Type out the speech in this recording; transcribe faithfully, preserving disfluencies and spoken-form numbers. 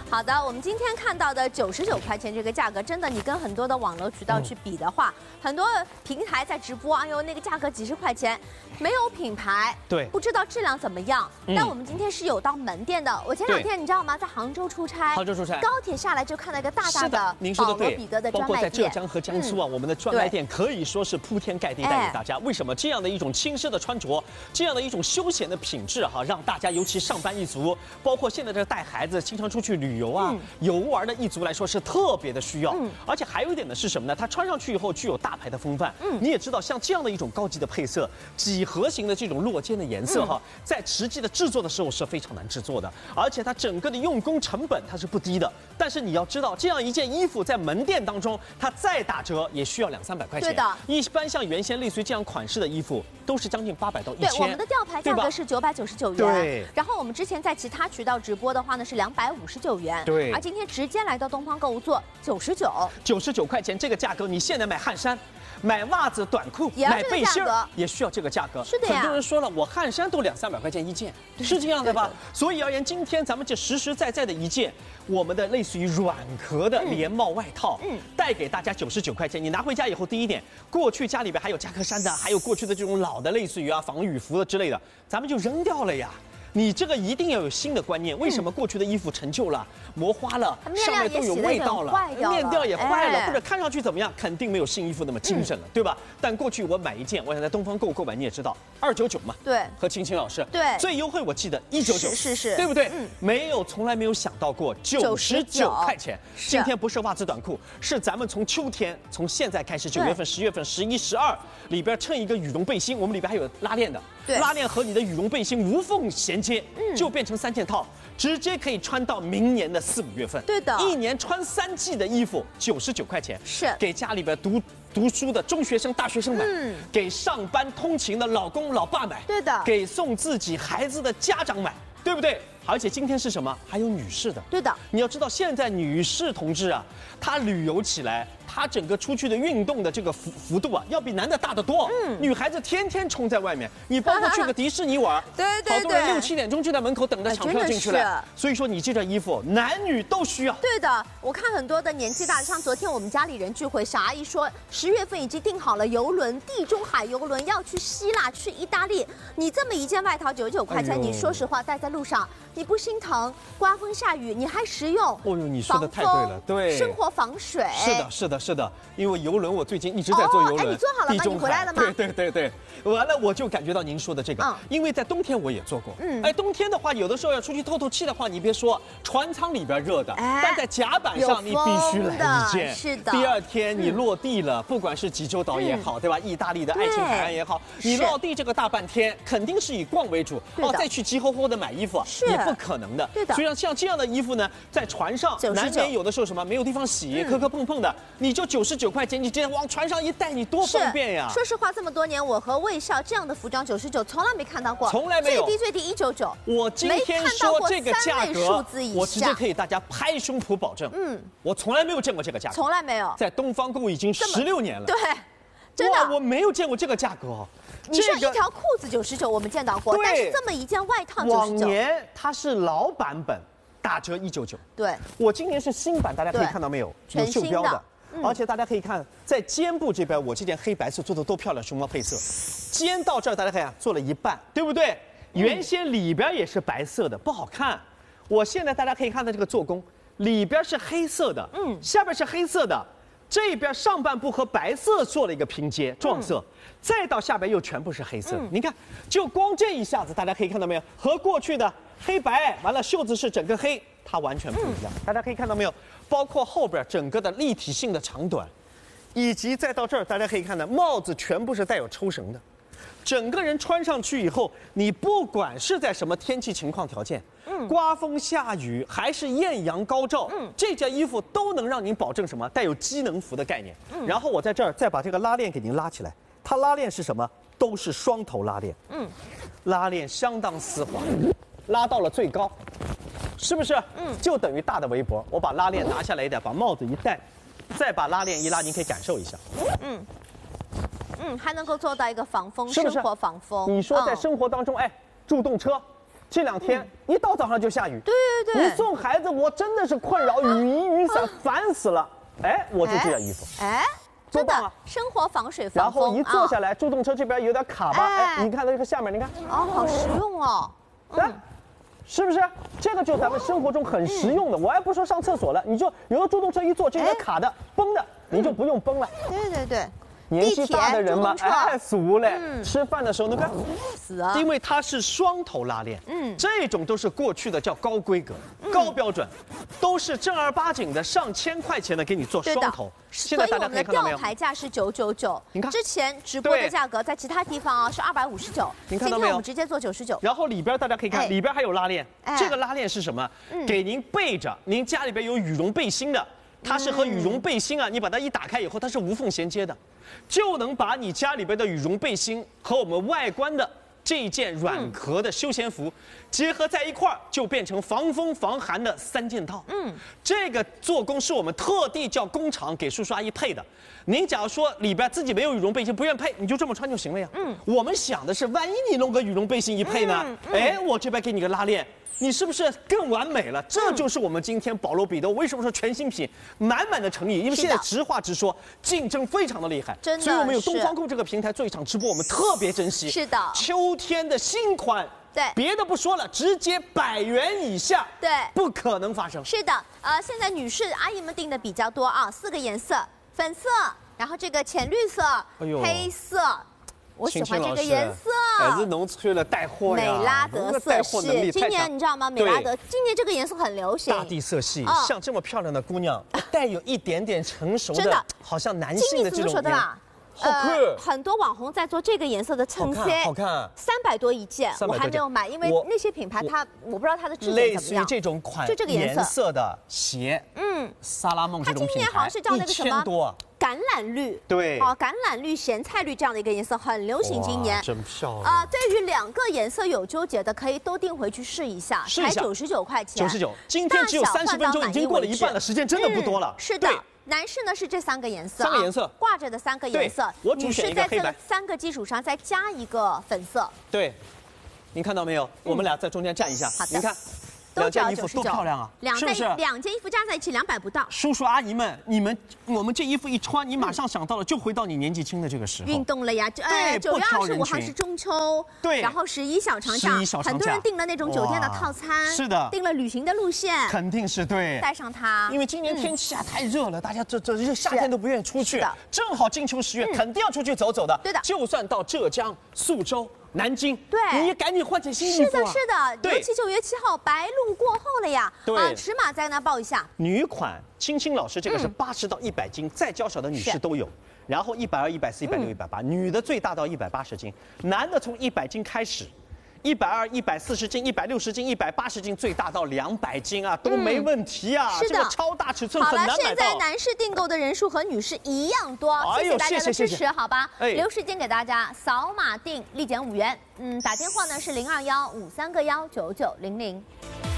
好的，我们今天看到的九十九块钱这个价格，真的，你跟很多的网络渠道去比的话，嗯、很多平台在直播，哎呦，那个价格几十块钱，没有品牌， 对， 不知道质量怎么样。嗯、但我们今天是有到门店的。我前两天你知道吗，在杭州出差， 杭州出差， 高铁下来就看到一个大大的您说的对， 彼得的专包括卖店。 在浙江和江苏啊，嗯、我们的专卖店可以说是铺天盖地带给大家。哎、为什么这样的一种轻奢的穿着，这样的一种休闲的品质哈、啊，让大家尤其上班一族，包括现在这带孩子经常出去旅游啊。嗯 游玩的一族来说是特别的需要，嗯，而且还有一点呢是什么呢？它穿上去以后具有大牌的风范，嗯，你也知道，像这样的一种高级的配色，几何型的这种落肩的颜色哈，嗯、在实际的制作的时候是非常难制作的，而且它整个的用工成本它是不低的。但是你要知道，这样一件衣服在门店当中，它再打折也需要两三百块钱。 对的， 一般像原先类似于这样款式的衣服，都是将近八百到一千。 对，我们的吊牌价格是九百九十九元。 对。 然后我们之前在其他渠道直播的话呢是两百五十九元。 对。 而今天直接来到东方购物做九十九， 九十九块钱这个价格，你现在买汗衫、买袜子、短裤、买背心也需要这个价格。 是的呀。 很多人说了，我汗衫都两三百块钱一件，是这样的吧？所以而言，今天咱们这实实在在的一件我们的类似于软壳的连帽外套，嗯，带给大家九十九块钱。你拿回家以后，第一点，过去家里边还有夹克衫的，还有过去的这种老的类似于啊防雨服的之类的，咱们就扔掉了呀。 你这个一定要有新的观念，为什么过去的衣服陈旧了、磨花了，上面都有味道了，面料也坏了，或者看上去怎么样，肯定没有新衣服那么精神了，对吧？但过去我买一件，我想在东方购购买，你也知道，二九九嘛， 对， 和青青老师， 对， 最优惠我记得一九九， 是是， 对不对？嗯，没有，从来没有想到过九十九块钱。今天不是袜子短裤，是咱们从秋天，从现在开始，九月份、十月份、十一、十二里边衬一个羽绒背心，我们里边还有拉链的，对，拉链和你的羽绒背心无缝衔接，嗯，就变。 变成三件套，直接可以穿到明年的四五月份。 对的， 一年穿三季的衣服，九十九块钱， 是给家里边读读书的中学生、大学生买，嗯，给上班通勤的老公老爸买， 对的， 给送自己孩子的家长买，对不对？ 而且今天是什么？还有女士的， 对的。 你要知道，现在女士同志啊，她旅游起来，她整个出去的运动的这个幅幅度啊，要比男的大得多。嗯，女孩子天天冲在外面，你包括去个迪士尼玩， 对对对， 好多人六七点钟就在门口等着抢票进去了。所以说，你这件衣服男女都需要。 对的，我看很多的年纪大的，像昨天我们家里人聚会，小阿姨说十月份已经订好了游轮，地中海游轮要去希腊、去意大利。你这么一件外套九十九块钱，哎、你说实话带在路上。 你不心疼，刮风下雨你还实用。 哦呦，你说的太对了，对， 生活防水。 是的，是的，是的，因为游轮我最近一直在坐游轮。 哎，你坐好了吗？你回来了吗？ 对对对对，完了我就感觉到您说的这个，嗯，因为在冬天我也做过，嗯，哎，冬天的话，有的时候要出去透透气的话，你别说，船舱里边热的，哎，但在甲板上你必须来一件， 是的。 第二天你落地了，不管是济州岛也好，对吧？意大利的爱琴海岸也好，你落地这个大半天，肯定是以逛为主，哦，再去急吼吼的买衣服，你不可能的。 所以像像这样的衣服呢，在船上难免有的时候什么没有地方洗，磕磕碰碰的，你就九十九块钱，你直接往船上一带，你多方便呀！ 说实话，这么多年我和卫少这样的服装九十九从来没看到过， 从来没有， 最低最低一九九。 我今天说这个价格，我直接可以大家拍胸脯保证，嗯，我从来没有见过这个价格， 从来没有， 在东方购物已经十六年了， 对，真的， 我没有见过这个价格哦。 你说一条裤子九十九，我们见到过，但是这么一件外套九十九， 往年它是老版本。 打折一九九， 对， 我今年是新版，大家可以看到没有？有袖标的，嗯、而且大家可以看，在肩部这边，我这件黑白色做的多漂亮，熊猫配色，肩到这儿大家看，做了一半，对不对？原先里边也是白色的，不好看。我现在大家可以看到这个做工，里边是黑色的，嗯，下边是黑色的，这边上半部和白色做了一个拼接撞色，嗯、再到下边又全部是黑色。嗯、你看，就光这一下子，大家可以看到没有？和过去的。 黑白完了，袖子是整个黑，它完全不一样。嗯、大家可以看到没有？包括后边整个的立体性的长短，以及再到这儿，大家可以看到帽子全部是带有抽绳的。整个人穿上去以后，你不管是在什么天气情况条件，嗯，刮风下雨还是艳阳高照，嗯，这件衣服都能让您保证什么？带有机能服的概念。嗯、然后我在这儿再把这个拉链给您拉起来，它拉链是什么？都是双头拉链，嗯，拉链相当丝滑。 拉到了最高，是不是？嗯，就等于大的围脖。我把拉链拿下来一点，把帽子一戴，再把拉链一拉，您可以感受一下。嗯， 嗯，还能够做到一个防风， 是不是生活防风。 你说在生活当中，嗯、哎，助动车， 这两天一到早上就下雨。 对对对。 你送孩子，我真的是困扰，雨衣雨伞烦死了。哎，我就这件衣服。 哎。 真的，生活防水防风。然后一坐下来，助动车这边有点卡吧？哎，你看它这个下面，你看。 哦，好实用哦。 哎，是不是？这个就是咱们生活中很实用的。我还不说上厕所了，你就有的助动车一坐，这边卡的、崩的，你就不用崩了。 对对对。 年纪大的人嘛，哎，俗嘞。嗯、吃饭的时候，那个， 死啊！ 因为它是双头拉链，嗯，这种都是过去的叫高规格、嗯、高标准，都是正儿八经的上千块钱的给你做双头。现在大家可以看到没有？ 吊牌价是九九九， 你看之前直播的价格在其他地方啊是二百五十九， 您看到没有？ 今天我们直接做九十九。 然后里边大家可以看，哎、里边还有拉链，哎、这个拉链是什么？嗯、给您备着，您家里边有羽绒背心的。 它是和羽绒背心啊，你把它一打开以后，它是无缝衔接的，就能把你家里边的羽绒背心和我们外观的这一件软壳的休闲服结合在一块儿，就变成防风防寒的三件套。嗯，这个做工是我们特地叫工厂给叔叔阿姨配的。您假如说里边自己没有羽绒背心，不愿配，你就这么穿就行了呀。嗯，我们想的是，万一你弄个羽绒背心一配呢？哎，我这边给你个拉链。 你是不是更完美了？这就是我们今天保罗彼得为什么说全新品，满满的诚意。因为现在直话直说，竞争非常的厉害， 真的。 所以我们有东方购这个平台做一场直播，我们特别珍惜。 是的， 秋天的新款， 对， 别的不说了，直接百元以下， 对， 不可能发生。 是的，呃，现在女士阿姨们订的比较多啊，四个颜色，粉色，然后这个浅绿色，哎呦，黑色。 我喜欢这个颜色， 哎，是农村的带货呀， 美拉德色系。今年你知道吗？美拉德今年这个颜色很流行， 大地色系。像这么漂亮的姑娘，带有一点点成熟的，好像男性的这种。 的吧？ 好看。 很多网红在做这个颜色的衬衫， 好看。 三百多一件，我还没有买，因为那些品牌它我不知道它的质量怎么样。 类似于这种款， 就这个颜色的鞋，嗯，萨拉梦这种品牌， 它今年好像是叫那个什么多。 橄榄绿， 对， 啊，橄榄绿、咸菜绿这样的一个颜色很流行，今年真漂亮啊！对于两个颜色有纠结的，可以都订回去试一下，才九十九块钱。 九十九，今天只有三十分钟，已经过了一半了，时间真的不多了。 是的，男士呢是这三个颜色， 三个颜色挂着的三个颜色， 我主选一个黑白， 在这三个基础上再加一个粉色。 对，您看到没有？我们俩在中间站一下， 好的， 您看。 两件衣服多漂亮啊！ 是不是？两件衣服加在一起两百不到。 叔叔阿姨们，你们我们这衣服一穿，你马上想到了，就回到你年纪轻的这个时候。 运动了呀， 对， 九月二十五号是中秋， 对， 然后十一小长假，很多人订了那种酒店的套餐， 是的， 订了旅行的路线， 肯定是对， 带上它。 因为今年天气啊太热了，大家这这这夏天都不愿意出去，正好金秋十月肯定要出去走走的。 对的， 就算到浙江、苏州。 南京， 对， 你也赶紧换件新衣服、啊。 是的，是的，尤其九月七号白露过后了呀。 对， 啊，尺码再呢报一下。 女款，青青老师这个是八十到一百斤，再娇小的女士都有。然后一百二、一百四、一百六、一百八，女的最大到一百八十斤，男的从一百斤开始。 一百二、一百四十斤、一百六十斤、一百八十斤，最大到两百斤啊，都没问题啊！ 是的， 这个超大尺寸很难买到。 好了，现在男士订购的人数和女士一样多，谢谢大家的支持，好吧？留时间给大家扫码订，立减五元。嗯，打电话呢是零二幺五三个幺九九零零。